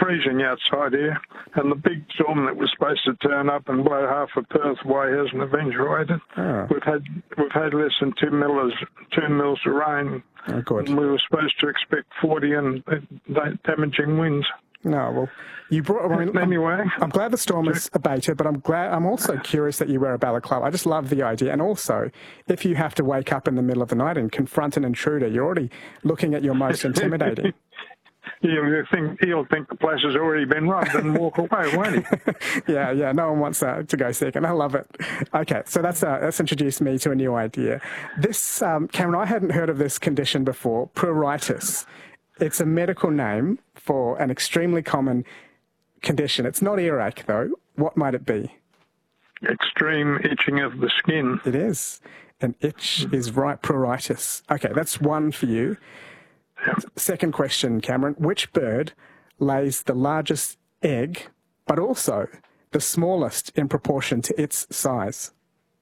freezing outside here, and the big storm that was supposed to turn up and blow half of Perth away hasn't eventuated. Oh. We've had less than 2 mils of rain. Oh, good. And we were supposed to expect 40 and damaging winds. No, well, you brought. I mean, anyway, I'm glad the storm is abated, but I'm also curious that you wear a balaclava. I just love the idea, and also, if you have to wake up in the middle of the night and confront an intruder, you're already looking at your most intimidating. He'll think the place has already been robbed and walk away, won't he? Yeah. No one wants to go second. I love it. Okay, so that's introduced me to a new idea. This, Cameron, I hadn't heard of this condition before, pruritus. It's a medical name for an extremely common condition. It's not earache, though. What might it be? Extreme itching of the skin. It is. An itch is right, pruritus. Okay, that's one for you. Second question, Cameron. Which bird lays the largest egg, but also the smallest in proportion to its size?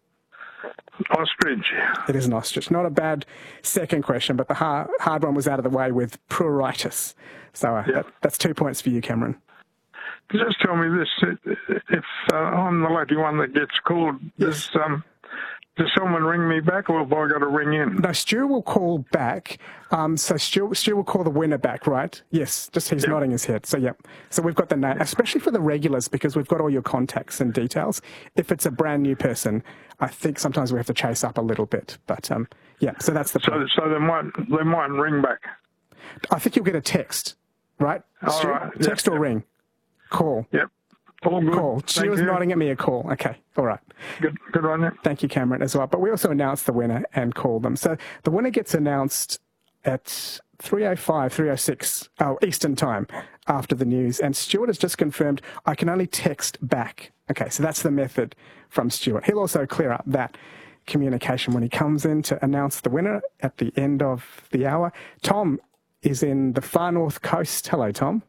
Ostrich. It is an ostrich. Not a bad second question, but the hard one was out of the way with pruritus. So that's 2 points for you, Cameron. Just tell me this. If I'm the lucky one that gets called, yes. Does someone ring me back, or have I got to ring in? No, Stu will call back. So Stu will call the winner back, right? Yes, just he's nodding his head. So, So we've got the name, especially for the regulars, because we've got all your contacts and details. If it's a brand new person, I think sometimes we have to chase up a little bit. But, so that's the point. So they might ring back. I think you'll get a text, right? All right. Text or ring? Call. Yep. All good. Call. She was nodding at me a call. Okay. All right. Good on you. Thank you, Cameron, as well. But we also announced the winner and call them. So the winner gets announced at 3:05, 3:06 Eastern time after the news. And Stuart has just confirmed I can only text back. Okay, so that's the method from Stuart. He'll also clear up that communication when he comes in to announce the winner at the end of the hour. Tom is in the far north coast. Hello, Tom.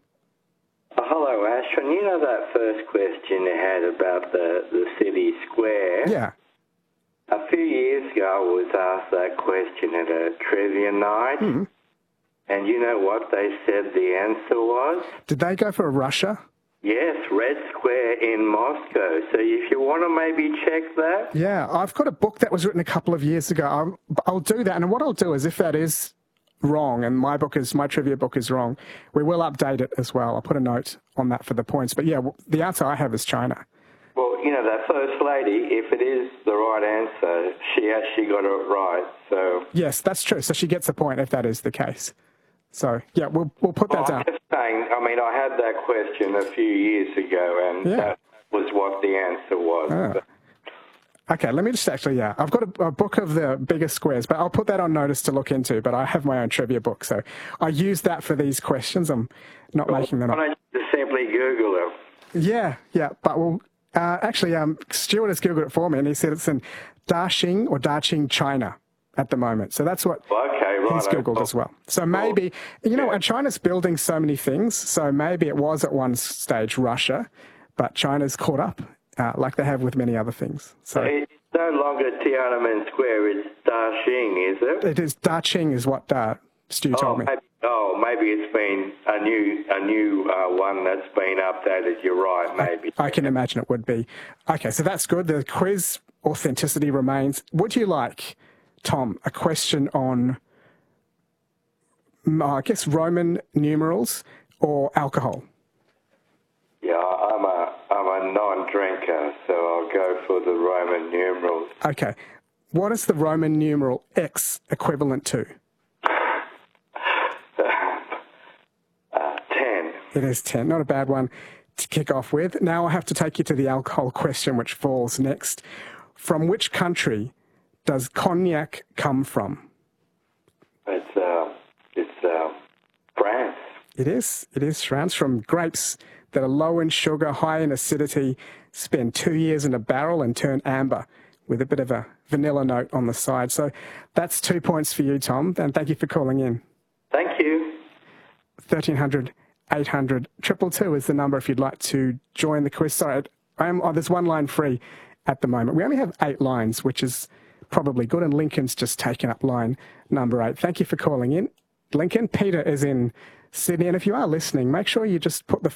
Hello, Ashwin. You know that first question you had about the city square? Yeah. A few years ago, I was asked that question at a trivia night. Mm. And you know what they said the answer was? Did they go for Russia? Yes, Red Square in Moscow. So if you want to maybe check that. Yeah, I've got a book that was written a couple of years ago. I'll do that. And what I'll do is, if that is wrong and my trivia book is wrong, we will update it as well. I'll put a note on that for the points. But yeah, the answer I have is China. Well, you know, that first lady, if it is the right answer, she actually got it right. So yes, that's true. So she gets a point if that is the case. So yeah, we'll put that down. I'm just saying, I mean, I had that question a few years ago, and that was what the answer was. Ah. Okay, let me just I've got a book of the biggest squares, but I'll put that on notice to look into, but I have my own trivia book, so I use that for these questions. I'm not making them up. Why don't you just simply Google it? Yeah, but Stuart has Googled it for me, and he said it's in Daqing, China at the moment. So that's what he's Googled as well. So maybe, and China's building so many things, so maybe it was at one stage Russia, but China's caught up. Like they have with many other things. So it's no longer Tiananmen Square, it's Daqing, is it? It is Daqing is what Stu told me. Maybe it's been a new one that's been updated. You're right, maybe. I can imagine it would be. Okay, so that's good. The quiz authenticity remains. Would you like, Tom, a question on, I guess, Roman numerals or alcohol? Yeah, I'm a non-drinker, so I'll go for the Roman numerals. Okay. What is the Roman numeral X equivalent to? 10. It is 10. Not a bad one to kick off with. Now I have to take you to the alcohol question, which falls next. From which country does cognac come from? It's France. It is France, from grapes that are low in sugar, high in acidity, spend 2 years in a barrel and turn amber with a bit of a vanilla note on the side. So that's 2 points for you, Tom, and thank you for calling in. Thank you. 1300 800 222 is the number if you'd like to join the quiz. Sorry, there's one line free at the moment. We only have 8 lines, which is probably good, and Lincoln's just taken up line number 8. Thank you for calling in, Lincoln. Peter is in Sydney, and if you are listening, make sure you just put the